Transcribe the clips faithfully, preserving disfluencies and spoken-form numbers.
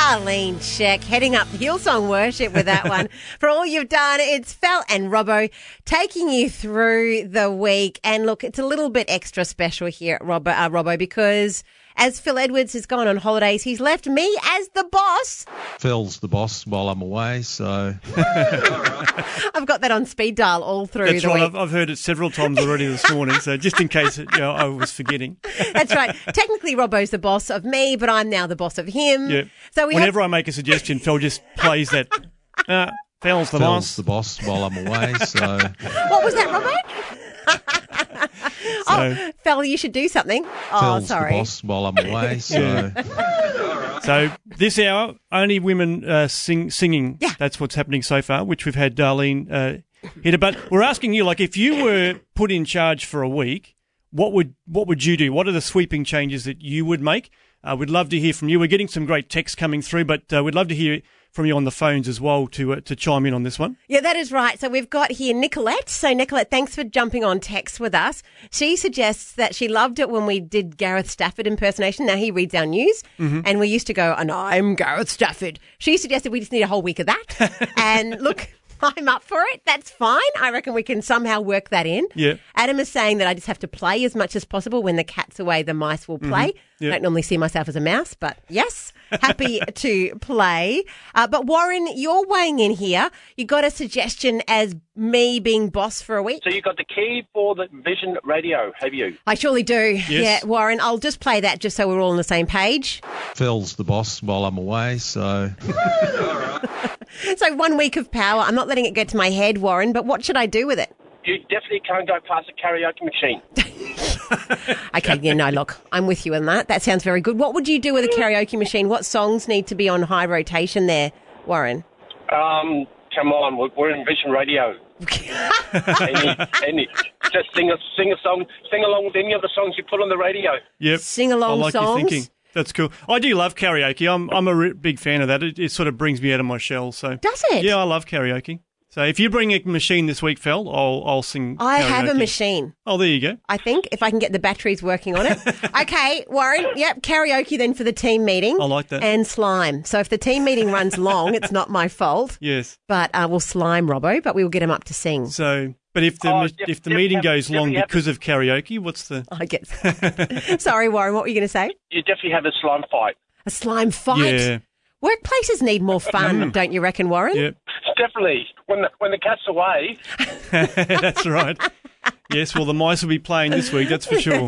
Darlene Zschech heading up Hillsong Worship with that one. For all you've done, it's Fel and Robbo taking you through the week. And look, it's a little bit extra special here at Robbo, uh, Robbo because as Phil Edwards has gone on holidays, he's left me as the boss. Phil's the boss while I'm away, so... I've got that on speed dial all through That's the right. week. I've, I've heard it several times already this morning, so just in case you know, I was forgetting. That's right. Technically, Robbo's the boss of me, but I'm now the boss of him. Yeah. So we Whenever have... I make a suggestion, Phil just plays that. Uh, Phil's the Phil's boss. the boss while I'm away, so... What was that, Robbo? So, oh, Fel, you should do something. Oh, Phil's sorry. the boss while I'm away, so... so this hour, only women uh, sing, singing. Yeah. That's what's happening so far, which we've had Darlene uh, hit. But we're asking you, like, if you were put in charge for a week, what would what would you do? What are the sweeping changes that you would make? Uh, we'd love to hear from you. We're getting some great texts coming through, but uh, we'd love to hear from you on the phones as well to uh, to chime in on this one. Yeah, that is right. So we've got here Nicolette. So Nicolette, thanks for jumping on text with us. She suggests that she loved it when we did Gareth Stafford impersonation. Now he reads our news Mm-hmm. and we used to go, and I'm Gareth Stafford. She suggested we just need a whole week of that. And look, I'm up for it. That's fine. I reckon we can somehow work that in. Yeah. Adam is saying that I just have to play as much as possible. When the cat's away, the mice will play. Mm-hmm. Yeah. I don't normally see myself as a mouse, but yes, happy to play. Uh, but Warren, you're weighing in here. You got a suggestion as me being boss for a week? So you got the key for the Vision Radio, have you? I surely do. Yes. Yeah, Warren, I'll just play that just so we're all on the same page. Phil's the boss while I'm away, so... So one week of power. I'm not letting it get to my head, Warren, but what should I do with it? You definitely can't go past the karaoke machine. Okay, yeah, no, look, I'm with you on that. That sounds very good. What would you do with a karaoke machine? What songs need to be on high rotation there, Warren? Um, come on, we're, we're in Vision Radio. any, any, just sing a sing a song, sing along with any of the songs you put on the radio. Yep. Sing-along I like songs? your thinking. That's cool. I do love karaoke. I'm I'm a re- big fan of that. It, it sort of brings me out of my shell. So Does it? Yeah, I love karaoke. So if you bring a machine this week, Fel, I'll I'll sing. I karaoke. have a machine. Oh, there you go. I think, if I can get the batteries working on it. Okay, Warren, yep, karaoke then for the team meeting. I like that. And slime. So if the team meeting runs long, it's not my fault. Yes. But uh, we'll slime Robbo, but we will get him up to sing. So, but if the Oh, ma- def- if the def- meeting have- goes long definitely have- because of karaoke, what's the? I guess. Sorry, Warren, what were you going to say? You definitely have a slime fight. A slime fight. Yeah. Workplaces need more fun, Mm. don't you reckon, Warren? Yep. Definitely. When the when the cat's away, That's right. Yes. Well, the mice will be playing this week. That's for sure.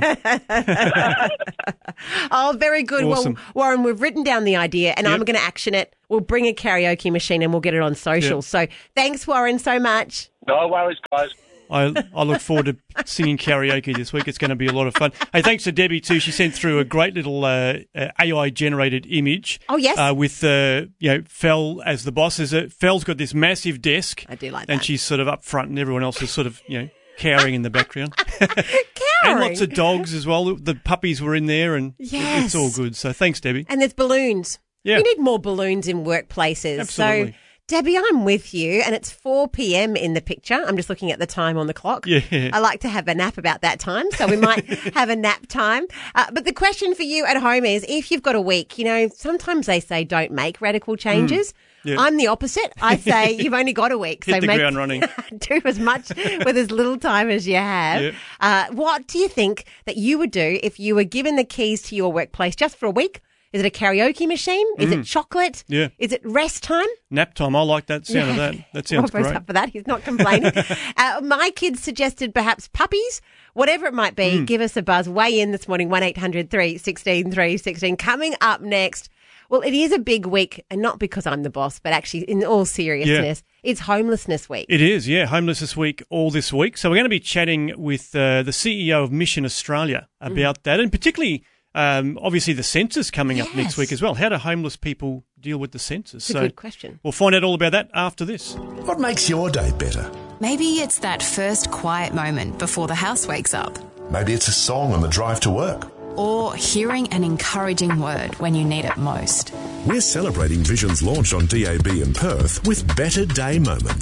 Oh, very good. Awesome. Well, Warren, we've written down the idea and Yep. I'm going to action it. We'll bring a karaoke machine and we'll get it on social. Yep. So thanks, Warren, so much. no worries, guys. I I look forward to singing karaoke this week. It's going to be a lot of fun. Hey, thanks to Debbie too. She sent through a great little uh, uh, A I generated image. Oh, yes. Uh, with uh, you know Fel as the boss. Is a Fel's got this massive desk. I do like and that. she's sort of up front, and everyone else is sort of you know cowering in the background. Cowering. And lots of dogs as well. The puppies were in there, and Yes. it's all good. So thanks, Debbie. And there's balloons. Yeah. We need more balloons in workplaces. Absolutely. So, Debbie, I'm with you, and it's four p.m. in the picture. I'm just looking at the time on the clock. Yeah. I like to have a nap about that time, so we might have a nap time. Uh, but the question for you at home is, if you've got a week, you know, sometimes they say don't make radical changes. Yeah. I'm the opposite. I say you've only got a week, Hit so the make, ground running. do as much with as little time as you have. Yeah. Uh, what do you think that you would do if you were given the keys to your workplace just for a week? Is it a karaoke machine? Is it chocolate? Yeah. Is it rest time? Nap time. I like that sound of that. That sounds Robbo's great. up for that. He's not complaining. uh, my kids suggested perhaps puppies. Whatever it might be, Hmm. give us a buzz. Weigh in this morning, one eight hundred three one six three one six. Coming up next, well, it is a big week, and not because I'm the boss, but actually, in all seriousness, it's homelessness week. It is, yeah. Homelessness Week all this week. So we're going to be chatting with uh, the C E O of Mission Australia about that, and particularly, um, obviously, the census coming up Yes. next week as well. How do homeless people deal with the census? It's a good question. We'll find out all about that after this. What makes your day better? Maybe it's that first quiet moment before the house wakes up. Maybe it's a song on the drive to work. Or hearing an encouraging word when you need it most. We're celebrating Vision's launch on D A B in Perth with Better Day Moments.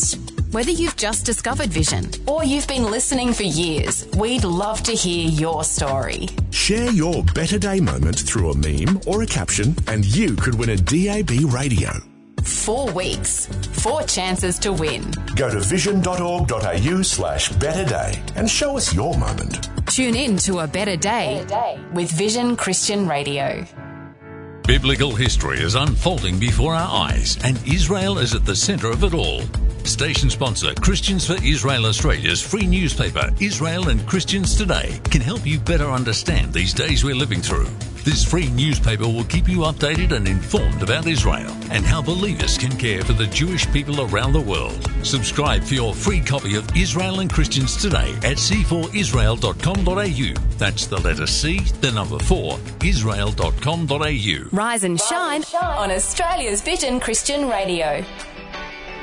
Whether you've just discovered Vision or you've been listening for years, we'd love to hear your story. Share your better day moment through a meme or a caption and you could win a D A B radio. Four weeks, four chances to win. Go to vision.org.au slash better day and show us your moment. Tune in to A Better Day, better day. with Vision Christian Radio. Biblical history is unfolding before our eyes, and Israel is at the centre of it all. Station sponsor Christians for Israel Australia's free newspaper, Israel and Christians Today, can help you better understand these days we're living through. This free newspaper will keep you updated and informed about Israel and how believers can care for the Jewish people around the world. Subscribe for your free copy of Israel and Christians Today at c four israel dot com dot a u. That's the letter C, the number four, israel dot com dot a u. Rise and shine on Australia's Vision Christian Radio.